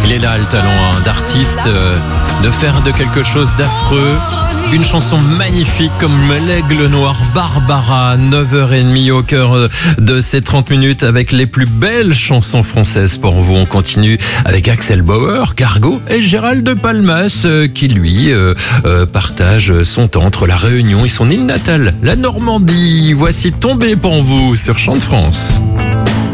Il est là le talent d'artiste, de faire de quelque chose d'affreux une chanson magnifique comme l'Aigle Noir. Barbara, 9h30 au cœur de ces 30 minutes avec les plus belles chansons françaises pour vous. On continue avec Axel Bauer, Cargo et Gérald de Palmas qui lui partage son temps entre la Réunion et son île natale, la Normandie. Voici Tombé pour vous sur Chant de France.